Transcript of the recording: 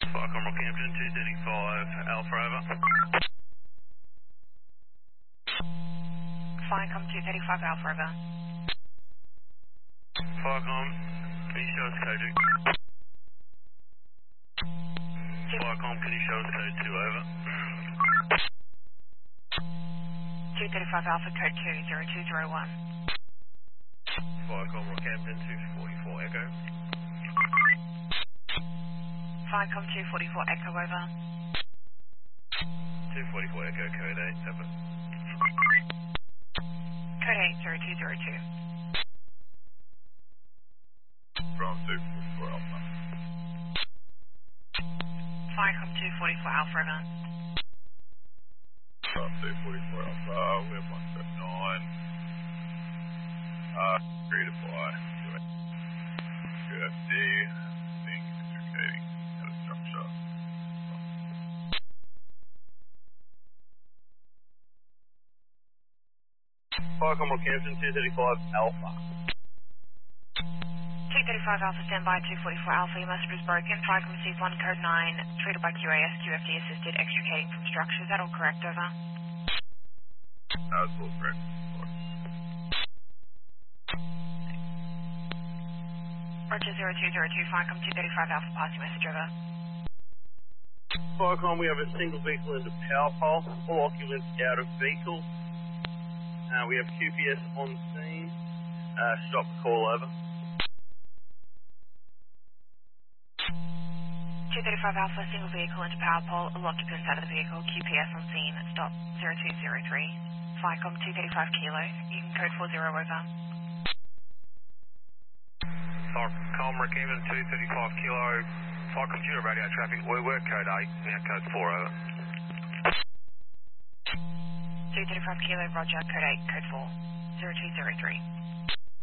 Falcon Rockhampton 235 Alpha over. Falcon 235 Alpha over. Falcon, can you show us code 2? Falcon, can you show us code 2 over? 235 Alpha code 20201. Falcon Rockhampton 244 Echo. Falcon 244 Echo over. 244 Echo code 8 over. Code 80202. From 244 Alpha. Falcon 244 Alpha over. From 244 Alpha, we're 179. Agree to fly. QFD, being indicating out of structure. Falcon Rockhampton 235 Alpha. 235 Alpha standby, 244 Alpha, your message is broken. Falcon received 1 code 9, treated by QAS, QFD assisted, extricating from structure. Is that all correct, over? That's all correct. Roger 0202, Falcon 235 Alpha, passing message, over. Falcon, we have a single vehicle into power pole, all occupants out of vehicle. We have QPS on scene. Stop the call over. 235 Alpha, single vehicle into power pole, all occupants out of the vehicle, QPS on scene, stop 0203. Falcon 235 Kilo, you can code 40 over. Falcon Rockhampton 235 Kilo, flight computer radio traffic, we're code 8, now code 4 over. 235 Kilo, Roger, code 8, code 4, 0203.